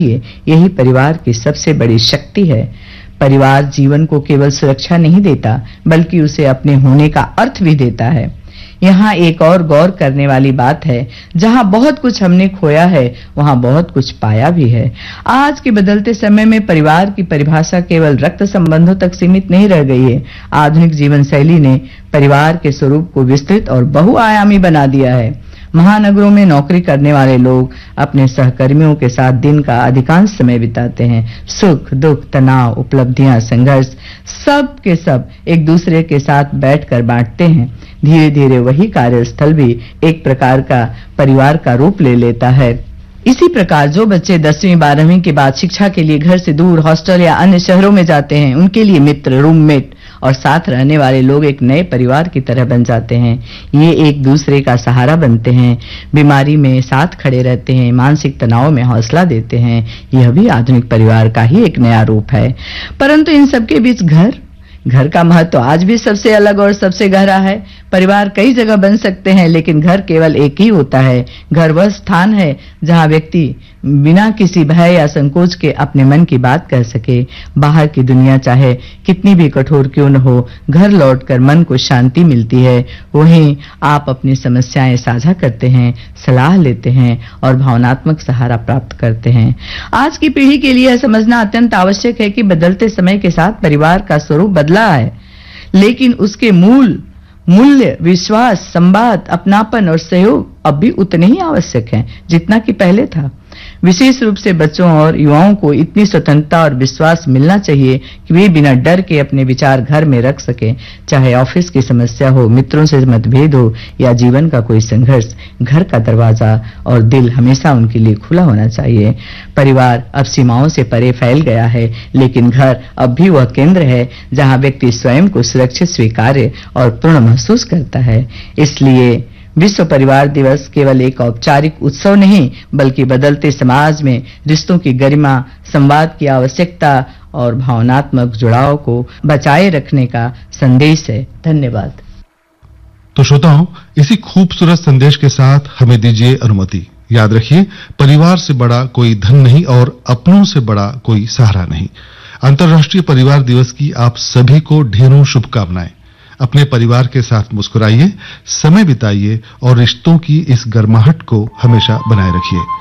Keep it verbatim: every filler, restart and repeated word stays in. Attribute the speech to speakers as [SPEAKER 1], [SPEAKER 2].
[SPEAKER 1] यही परिवार की सबसे बड़ी शक्ति है। परिवार जीवन को केवल सुरक्षा नहीं देता, बल्कि उसे अपने होने का अर्थ भी देता है। यहाँ एक और गौर करने वाली बात है, जहाँ बहुत कुछ हमने खोया है, वहाँ बहुत कुछ पाया भी है। आज के बदलते समय में परिवार की परिभाषा केवल रक्त संबंधों तक सीमित नहीं रह गई है। आधुनिक जीवन शैली ने परिवार के स्वरूप को विस्तृत और बहुआयामी बना दिया है। महानगरों में नौकरी करने वाले लोग अपने सहकर्मियों के साथ दिन का अधिकांश समय बिताते हैं। सुख, दुख, तनाव, उपलब्धियां, संघर्ष, सब के सब एक दूसरे के साथ बैठकर बांटते हैं। धीरे धीरे वही कार्यस्थल भी एक प्रकार का परिवार का रूप ले लेता है। इसी प्रकार जो बच्चे दसवीं बारहवीं के बाद शिक्षा के लिए घर से दूर हॉस्टल या अन्य शहरों में जाते हैं, उनके लिए मित्र, रूममेट और साथ रहने वाले लोग एक नए परिवार की तरह बन जाते हैं। ये एक दूसरे का सहारा बनते हैं, बीमारी में साथ खड़े रहते हैं, मानसिक तनाव में हौसला देते हैं। यह भी आधुनिक परिवार का ही एक नया रूप है। परंतु इन सबके बीच घर घर का महत्व आज भी सबसे अलग और सबसे गहरा है। परिवार कई जगह बन सकते हैं, लेकिन घर केवल एक ही होता है। घर वह स्थान है जहां व्यक्ति बिना किसी भय या संकोच के अपने मन की बात कह सके। बाहर की दुनिया चाहे कितनी भी कठोर क्यों न हो, घर लौटकर मन को शांति मिलती है। वहीं आप अपनी समस्याएं साझा करते हैं, सलाह लेते हैं और भावनात्मक सहारा प्राप्त करते हैं। आज की पीढ़ी के लिए यह समझना अत्यंत आवश्यक है कि बदलते समय के साथ परिवार का स्वरूप बदला है, लेकिन उसके मूल मूल्य, विश्वास, संवाद, अपनापन और सहयोग अब भी उतने ही आवश्यक हैं जितना कि पहले था। विशेष रूप से बच्चों और युवाओं को इतनी स्वतंत्रता और विश्वास मिलना चाहिए कि वे बिना डर के अपने विचार घर में रख सकें। चाहे ऑफिस की समस्या हो, मित्रों से मतभेद हो या जीवन का कोई संघर्ष, घर का दरवाजा और दिल हमेशा उनके लिए खुला होना चाहिए। परिवार अब सीमाओं से परे फैल गया है, लेकिन घर अब भी वह केंद्र है जहां व्यक्ति स्वयं को सुरक्षित, स्वीकार्य और पूर्ण महसूस करता है। इसलिए विश्व परिवार दिवस केवल एक औपचारिक उत्सव नहीं, बल्कि बदलते समाज में रिश्तों की गरिमा, संवाद की आवश्यकता और भावनात्मक जुड़ाव को बचाए रखने का संदेश है। धन्यवाद।
[SPEAKER 2] तो श्रोताओं, इसी खूबसूरत संदेश के साथ हमें दीजिए अनुमति। याद रखिए, परिवार से बड़ा कोई धन नहीं और अपनों से बड़ा कोई सहारा नहीं। अंतर्राष्ट्रीय परिवार दिवस की आप सभी को ढेरों शुभकामनाएं। अपने परिवार के साथ मुस्कुराइए, समय बिताइए और रिश्तों की इस गर्माहट को हमेशा बनाए रखिए।